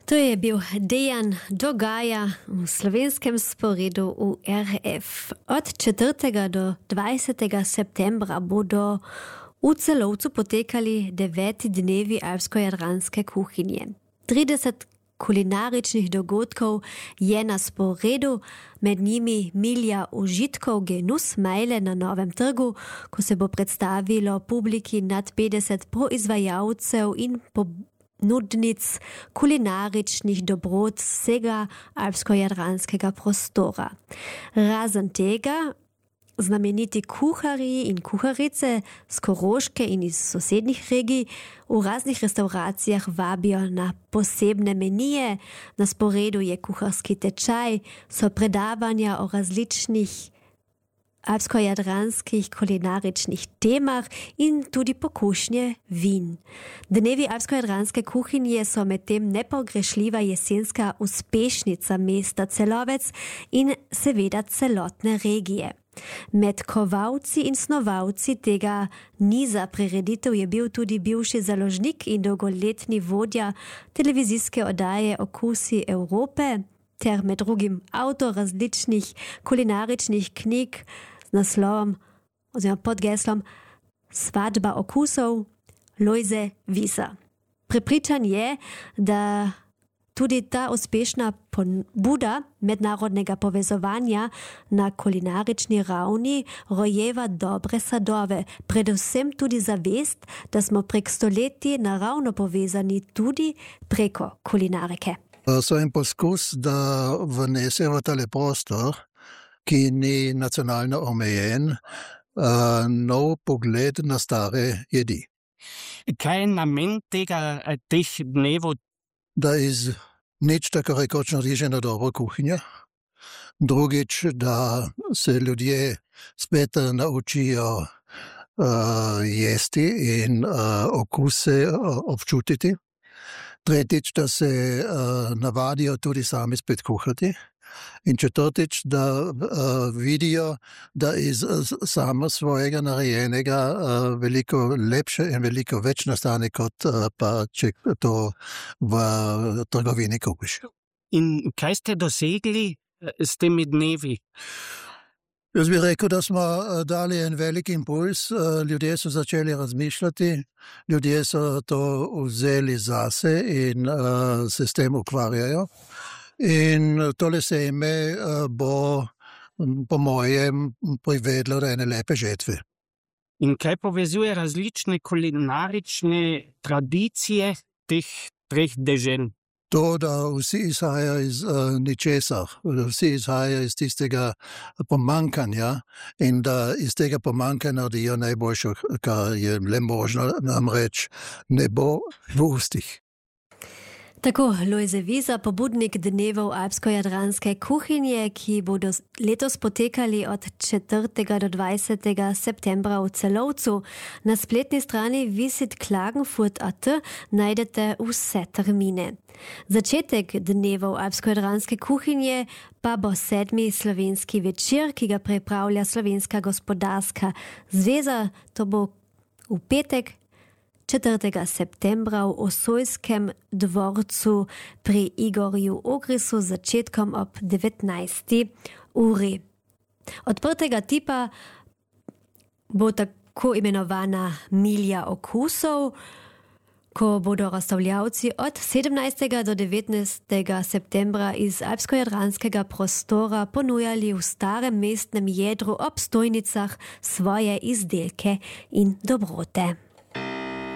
To je bil Dejan Dogaja v slovenskem sporedu v RF. Od 4. do 20. septembra bodo v Celovcu potekali 9 dnevi alpsko-jadranske kuhinje. 30 kulinaričnih dogodkov je na sporedu, med njimi milja užitkov Genus Meile na Novem trgu, ko se bo predstavilo publiki nad 50 proizvajalcev in ponudnic kulinaričnih dobrot vsega alpsko-jadranskega prostora. Razen tega, znameniti kuharji in kuharice z Koroške in iz sosednjih regij v raznih restauracijah vabijo na posebne menije. Na sporedu je kuharski tečaj, so predavanja o različnih alpsko-jadranskih kulinaričnih temah in tudi pokušnje vin. Dnevi alpsko-jadranske kuhinje so medtem nepogrešljiva jesenska uspešnica mesta Celovec in seveda celotne regije. Med kovalci in snovalci tega niza prireditev je bil tudi bivši založnik in dolgoletni vodja televizijske oddaje Okusi Evrope ter med drugim avtor različnih kulinaričnih knjig z naslovom oziroma pod geslom Svadba okusov Lojze Visa. Prepričan je, da tudi ta uspešna pobuda mednarodnega povezovanja na kulinarični ravni rojeva dobre sadove, predvsem tudi zavest, da smo prek stoletij naravno povezani tudi preko kulinarike. So en poskus, da vnese v tale prostor, ki ni nacionalno omejen, nov pogled na stare jedi. Kaj je namen teh dnevov? Da iz nič tako rekoč nariže na dobro kuhinjo. Drugič, da se ljudje spet naučijo jesti in okuse občutiti. Tretjič, da se navadijo tudi sami spet kuhati. In četrtič, da vidijo, da iz samo svojega narejenega veliko lepše in veliko več nastane, kot pa če to v trgovini kupiš. In kaj ste dosegli s temi dnevi? Jaz bi rekel, da smo dali en velik impuls, ljudje so začeli razmišljati, ljudje so to vzeli zase in se s tem ukvarjajo. In tole seme bo po mojem privedlo do ene lepe žetve. In kaj povezuje različne kulinarične tradicije teh treh dežel? To, da vsi izhajajo iz ničesar, vsi izhajajo iz tistega pomankanja in da iz tega pomankanja naredijo najboljše, kar je le možno, namreč ne bo v ustih. Tako Lojze Visa, pobudnik dnevov alpsko-jadranske kuhinje, ki bodo letos potekali od 4. do 20. septembra v Celovcu. Na spletni strani visitklagenfurt.at najdete vse termine. Začetek dnevov alpsko-jadranske kuhinje pa bo 7. slovenski večer, ki ga pripravlja Slovenska gospodarska zveza. To bo v petek 4. septembra v Osojskem dvorcu pri Igorju Ogrisu z začetkom ob 19. uri. Odprtega tipa bo tako imenovana milja okusov, ko bodo razstavljavci od 17. do 19. septembra iz alpsko-jadranskega prostora ponujali v starem mestnem jedru ob stojnicah svoje izdelke in dobrote.